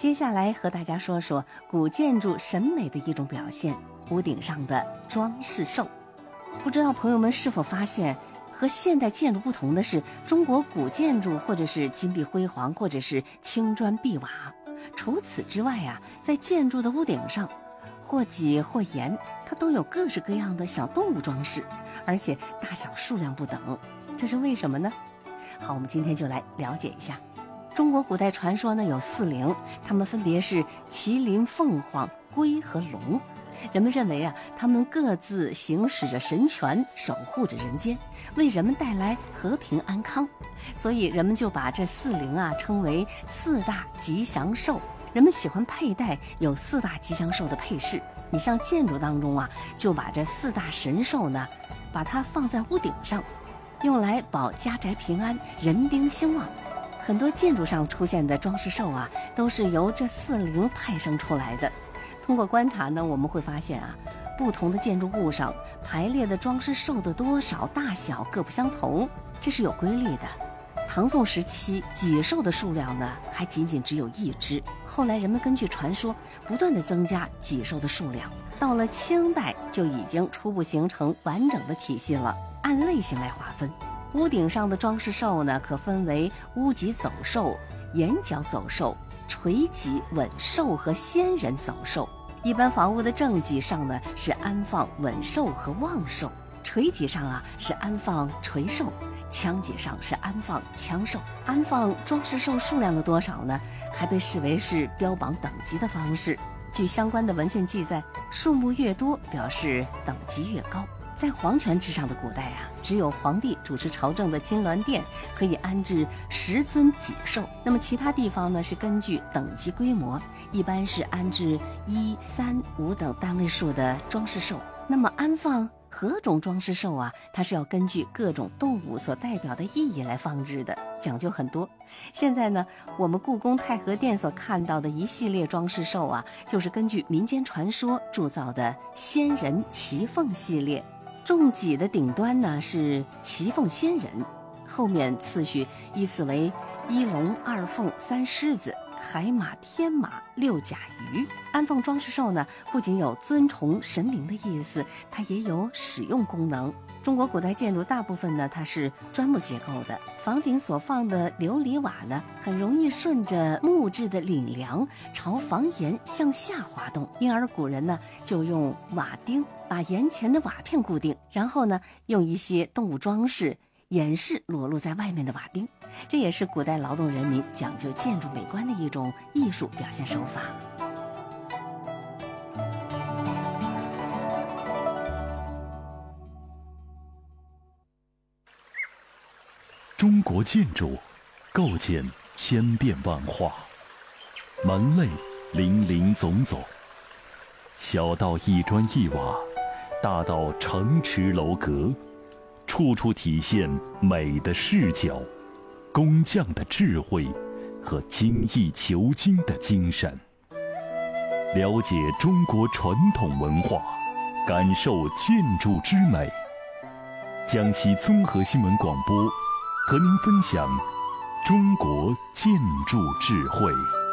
接下来和大家说说古建筑审美的一种表现——屋顶上的装饰兽。不知道朋友们是否发现，和现代建筑不同的是，中国古建筑或者是金碧辉煌，或者是青砖碧瓦。除此之外啊，在建筑的屋顶上，或麂或岩，它都有各式各样的小动物装饰，而且大小数量不等。这是为什么呢？好，我们今天就来了解一下。中国古代传说呢有4灵，它们分别是麒麟、凤凰、龟和龙。人们认为啊，它们各自行使着神权，守护着人间，为人们带来和平安康。所以人们就把这4灵啊称为4大吉祥兽。人们喜欢佩戴有4大吉祥兽的配饰。你像建筑当中啊，就把这4大神兽呢，把它放在屋顶上，用来保家宅平安、人丁兴旺。很多建筑上出现的装饰兽啊，都是由这4灵派生出来的。通过观察呢，我们会发现啊，不同的建筑物上排列的装饰兽的多少大小各不相同，这是有规律的。唐宋时期脊兽的数量呢，还仅仅只有1只。后来人们根据传说，不断的增加脊兽的数量。到了清代，就已经初步形成完整的体系了，按类型来划分。屋顶上的装饰兽呢，可分为屋脊走兽、檐角走兽、垂脊稳兽和仙人走兽。一般房屋的正脊上呢，是安放稳兽和旺兽；垂脊上啊，是安放垂兽；枪脊上是安放枪兽。安放装饰兽数量的多少呢，还被视为是标榜等级的方式。据相关的文献记载，数目越多，表示等级越高。在皇权之上的古代啊，只有皇帝主持朝政的金銮殿可以安置10尊脊兽。那么其他地方呢，是根据等级规模，一般是安置1、3、5等单位数的装饰兽。那么安放何种装饰兽啊，它是要根据各种动物所代表的意义来放置的，讲究很多。现在呢，我们故宫太和殿所看到的一系列装饰兽啊，就是根据民间传说铸造的仙人骑凤系列。重脊的顶端呢是骑凤仙人，后面次序依次为1龙、2凤、3狮子、海马、天马、6甲鱼。安放装饰兽呢，不仅有尊崇神明的意思，它也有使用功能。中国古代建筑大部分呢，它是砖木结构的，房顶所放的琉璃瓦呢，很容易顺着木质的檩梁朝房檐向下滑动，因而古人呢就用瓦钉把檐前的瓦片固定，然后呢用一些动物装饰掩饰裸露在外面的瓦钉。这也是古代劳动人民讲究建筑美观的一种艺术表现手法。 中国建筑构建千变万化，门类林林总总，小到一砖一瓦，大到城池楼阁，处处体现美的视角、工匠的智慧和精益求精的精神。了解中国传统文化，感受建筑之美。江西综合新闻广播和您分享中国建筑智慧。